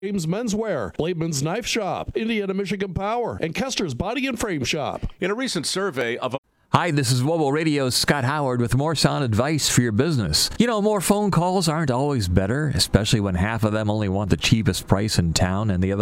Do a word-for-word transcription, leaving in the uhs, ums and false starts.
James Menswear, Blademan's Knife Shop, Indiana Michigan Power, and Kester's Body and Frame Shop. In a recent survey of Hi, this is Wobble Radio's Scott Howard with more sound advice for your business. You know, more phone calls aren't always better, especially when half of them only want the cheapest price in town and the other